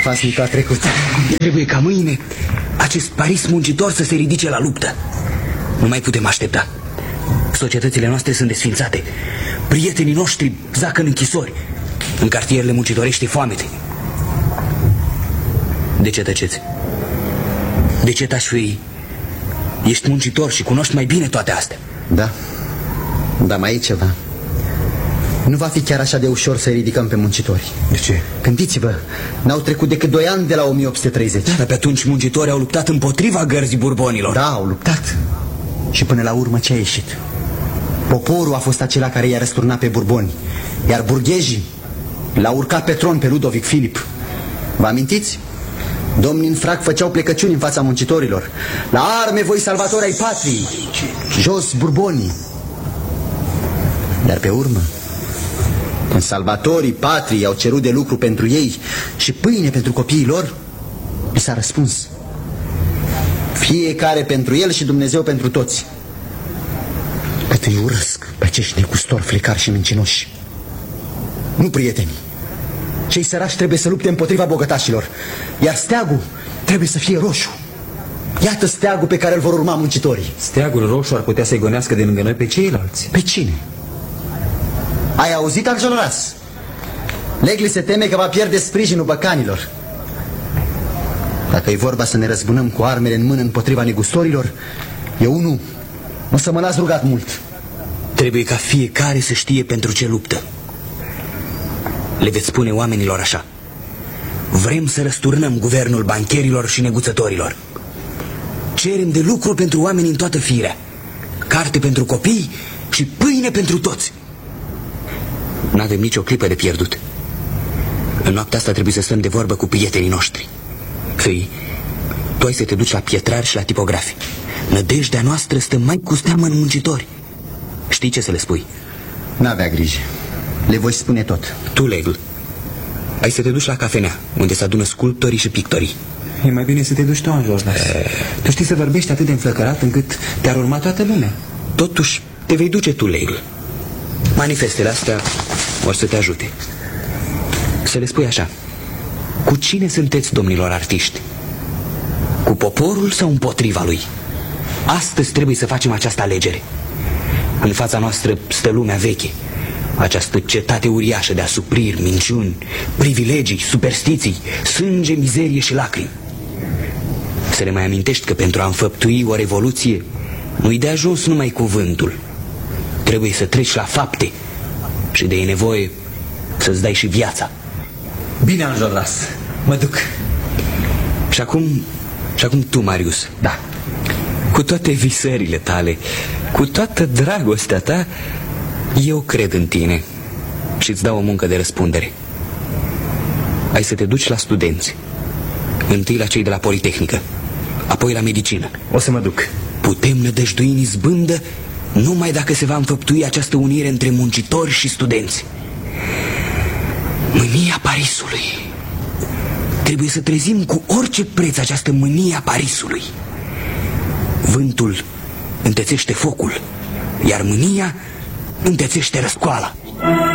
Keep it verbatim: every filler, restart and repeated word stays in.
năpasnic a trecut. Trebuie ca mâine acest Paris muncitor să se ridice la luptă. Nu mai putem aștepta. Societățile noastre sunt desfințate. Prietenii noștri zacă în închisori. În cartierele muncitorești foamete. De ce tăceți? De ce taci, fii? Ești muncitor și cunoști mai bine toate astea. Da, dar mai e ceva. Nu va fi chiar așa de ușor să-i ridicăm pe muncitori. De ce? Gândiți-vă, n-au trecut decât doi ani de la o mie opt sute treizeci. Dar pe atunci muncitorii au luptat împotriva gărzii burbonilor. Da, au luptat. Și până la urmă ce a ieșit? Poporul a fost acela care i-a răsturnat pe burboni, iar burghezii l-au urcat pe tron pe Ludovic Filip. Vă amintiți? Domnii în frac făceau plecăciuni în fața muncitorilor. La arme, voi salvatori ai patriei! Jos burbonii! Dar pe urmă, când salvatorii patriei au cerut de lucru pentru ei și pâine pentru copiii lor, li s-a răspuns: fiecare pentru el și Dumnezeu pentru toți. Cât îi urăsc pe acești negustori flecari și mincinoși. Nu, prieteni, cei săraci trebuie să lupte împotriva bogătașilor, iar steagul trebuie să fie roșu. Iată steagul pe care îl vor urma muncitorii. Steagul roșu ar putea să-i gonească de lângă noi pe ceilalți. Pe cine? Ai auzit, Enjolras? Legli se teme că va pierde sprijinul băcanilor. Dacă e vorba să ne răzbunăm cu armele în mână împotriva negustorilor, eu nu o să mă las rugat mult. Trebuie ca fiecare să știe pentru ce luptă. Le veți spune oamenilor așa: vrem să răsturnăm guvernul bancherilor și neguțătorilor. Cerem de lucru pentru oameni în toată firea, carte pentru copii și pâine pentru toți. N-avem nicio clipă de pierdut. În noaptea asta trebuie să stăm de vorbă cu prietenii noștri. Fii, tu ai să te duci la pietrari și la tipografi. Nădejdea noastră stă mai cu seamă în muncitori. Știi ce să le spui? N-avea grijă, le voi spune tot. Tu, Legl, ai să te duci la cafenea, unde se adună sculptorii și pictorii. E mai bine să te duci tu, Enjolras. E... Tu știi să vorbești atât de înflăcărat încât te-ar urma toată lumea. Totuși, te vei duce tu, Legl. Manifestele astea o să te ajute. Să le spui așa: cu cine sunteți, domnilor artiști? Cu poporul sau împotriva lui? Astăzi trebuie să facem această alegere. În fața noastră stă lumea veche, această cetate uriașă de asupriri, minciuni, privilegii, superstiții, sânge, mizerie și lacrimi. Să le mai amintești că pentru a înfăptui o revoluție nu-i de ajuns numai cuvântul. Trebuie să treci la fapte și de e nevoie să-ți dai și viața. Bine, Enjolras, mă duc. Și acum, și acum tu, Marius. Da. Cu toate visările tale, cu toată dragostea ta, eu cred în tine și îți dau o muncă de răspundere. Ai să te duci la studenți. Întâi la cei de la Politehnică, apoi la medicină. O să mă duc. Putem nădăjdui în izbândă numai dacă se va înfăptui această unire între muncitori și studenți. Mânia Parisului. Trebuie să trezim cu orice preț această mânie a Parisului. Vântul întețește focul, iar mânia întețește răscoala.